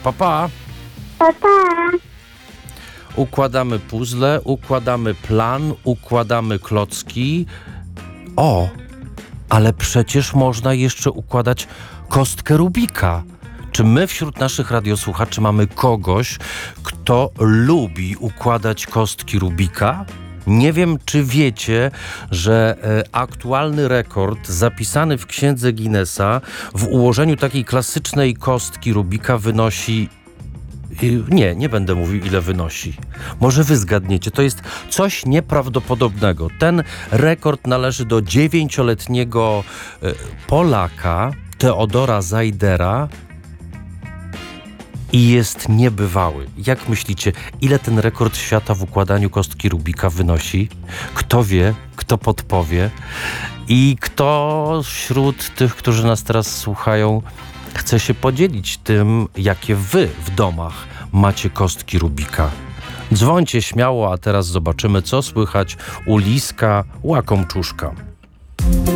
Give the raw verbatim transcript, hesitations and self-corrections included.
Pa, pa. Pa, pa. Układamy puzzle, układamy plan, układamy klocki. O, ale przecież można jeszcze układać kostkę Rubika. Czy my wśród naszych radiosłuchaczy mamy kogoś, kto lubi układać kostki Rubika? Nie wiem, czy wiecie, że e, aktualny rekord zapisany w księdze Guinnessa w ułożeniu takiej klasycznej kostki Rubika wynosi... y, Nie, nie będę mówił, ile wynosi. Może wy zgadniecie. To jest coś nieprawdopodobnego. Ten rekord należy do dziewięcioletniego e, Polaka, Teodora Zajdera, i jest niebywały. Jak myślicie, ile ten rekord świata w układaniu kostki Rubika wynosi? Kto wie, kto podpowie? I kto wśród tych, którzy nas teraz słuchają, chce się podzielić tym, jakie wy w domach macie kostki Rubika? Dzwońcie śmiało, a teraz zobaczymy, co słychać u Liska Łakomczuszka.